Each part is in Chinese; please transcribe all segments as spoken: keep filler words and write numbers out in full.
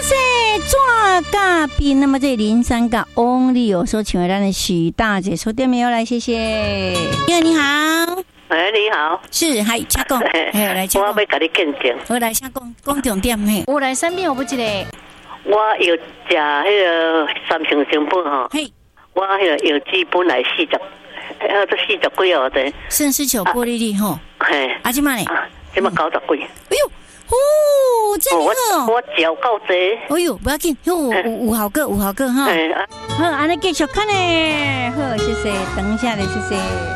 谢抓咖比。那么这林山甲翁立友所请的咱的许大姐说店没有来，谢谢。你好，你好。 哎，你好， 是，还请讲，哎，来请讲。 我要甲你见证。 我来请讲，讲重点嘿。我来三遍，我不记得。 我有食迄个三成成本吼，我迄个有基本来四十，呃，都四十几号的。 肾丝球玻璃粒吼。嘿。啊，今嘛呢？ 今嘛九十几。 哎呦，哦，这么好。 我嚼够济。 哎呦，不要紧，有有有好个，有好个哈。好，安尼继续看呢。好，谢谢，等一下嘞，谢谢。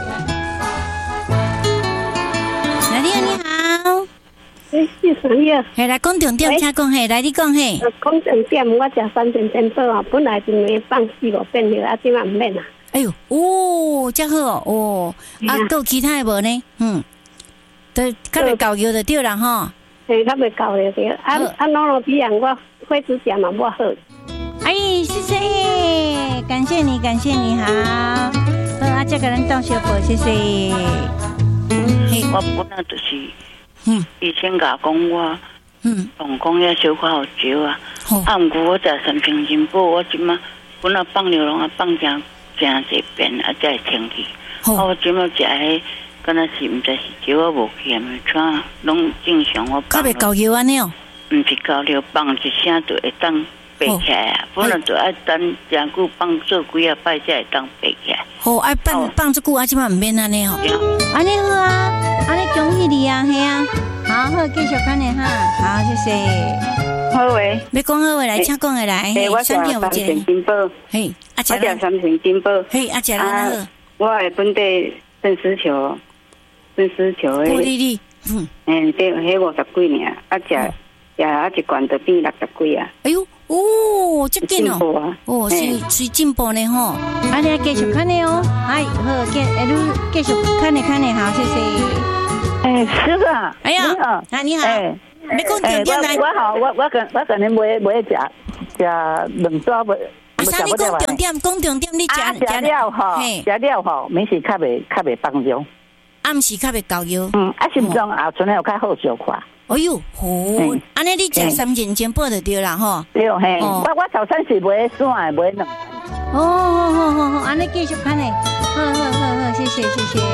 你好，你好。 哎，是谁呀？ 嘿，来讲重点，请讲嘿，来你讲嘿。 讲重点，我食三千天宝啊，本来是要放四五遍了，啊，今晚唔免啊。 哎呦，哦，真好哦，啊，够其他的无呢？嗯，都较袂够药就对啦吼。 嘿，较袂够就对。啊啊，诺罗比亚我火指甲嘛无好。 哎，谢谢，感谢你，感谢你，好。好，啊，这个人到小宝，谢谢。 我本来就是，嗯，以前甲讲我，嗯，动工也小可好少啊，啊，毋过我食三平金宝，我即马本来放牛笼啊放真真侪遍啊，才会清气。啊，我即马食迄，敢若是毋知是少啊无去，咪怎拢正常我放。 较袂够药安尼哦？ 毋是够了，放一声就会当爬起来啊，本来就爱等真久放做几啊摆才会当爬起来。 好，爱放放这久啊，即马毋免安尼吼。安尼好啊。安尼恭喜你啊，嘿啊，好好继续看你哈，好谢谢。 好诶， 要讲好诶来，请讲诶来。 嘿，我食三成金宝， 嘿， 我食三成金宝， 嘿，啊食啦好。 我诶本地肾丝球，肾丝球诶， 玻璃粒， 嗯，诶，这迄五十几尔，啊食食啊一罐就变六十几啊。 哎呦，哦，这紧哦，哦，是是进步呢吼。啊，你继续看呢哦，哎，好，继你继续看呢看呢，好，谢谢。 哎，师傅啊！ 哎呀，啊你好，哎，你讲重点来。 我好，我我跟我跟你买买食食两抓不？ 啊，啥你讲重点？讲重点，你食食了吼，食了吼，没是较袂较袂放松， 暗时较袂够药。 嗯，啊心脏后存有较好小块。 哎呦，好，安尼你食三斤金宝就对啦吼。 对嘿，我我早餐是买散的，买两。 哦，好好好好，安尼继续看嘞。好好好好，谢谢谢谢。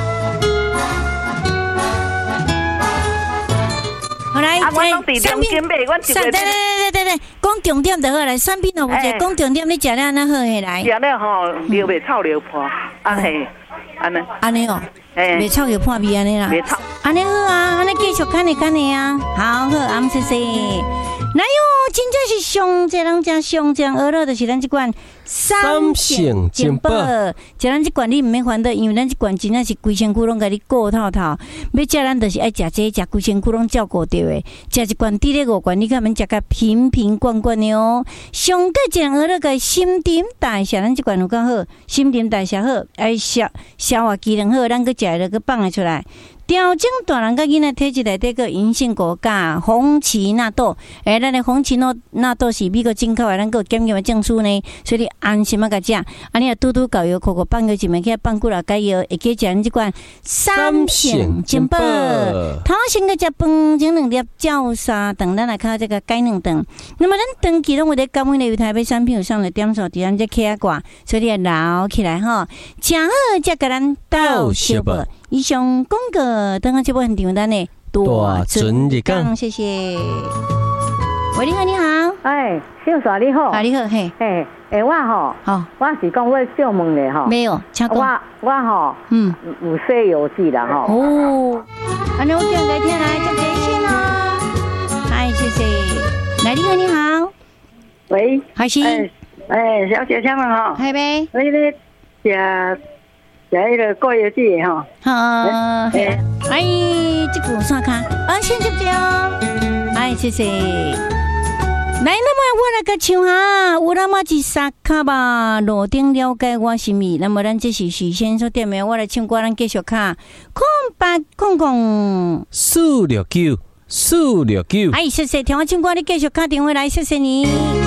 好来， 啊，我拢是两斤买，我一个。对对对对对，讲重点就好来。三品哦，我者讲重点，你食了安那好诶来。 食了吼，料袂臭料破，啊嘿，安尼。 安尼哦，袂臭又破味安尼啦。 袂臭。 安尼好啊，安尼继续看你看你啊，好好，阿姆谢谢。那哟，真正是上这人家上这娱乐，就是咱这款三性金宝。食咱这款你唔免烦恼，因为咱这款真正是规身躯拢甲你顾透透。要食咱就是爱食这，食规身躯拢照顾到的。食一罐滴咧五罐，你看免食甲瓶瓶罐罐的哦。上个这人娱乐个新陈代谢，咱这款有够好，新陈代谢好，爱消消化机能好，咱个食了个放得出来。调整大人甲囡仔体质内底个银杏果甲红旗纳豆，诶，咱的红旗纳纳豆是美国进口的，咱个检验的证书呢，所以你安心啊甲食。啊，你啊拄拄搞药，口口放药一枚，去放几落解药，会记食咱即款三性金宝。头先个食饭，前两粒照三顿，咱来靠这个解两顿。那么咱长期拢有咧感恩的台北产品有上的点数，伫咱这起啊挂，所以你要留起来吼，食好才甲咱到小宝。以上广告，等下这部很简单的大准日讲，谢谢。喂，你好，你好， 哎，小嫂你好， 啊，你好，嘿， 哎，哎，我吼， 好， 我是讲我小问的吼， 没有，请讲， 我我吼，嗯，有西游记啦吼， 哦，安尼我叫来听来，就开心咯，哎，谢谢。来，你好，你好， 喂， 海星， 哎，小姐请问吼， 海呗， 你你食。食迄个过油记吼， 好，哎，这个刷卡，啊，先接着哦，哎，谢谢。来，那么我来个唱哈，有那么一三卡吧，路顶了解我心意。那么咱这是许先所点名，我来唱歌，咱继续卡，空八空空四六九四六九。 哎，谢谢，听我唱歌，你继续卡电话来，谢谢你。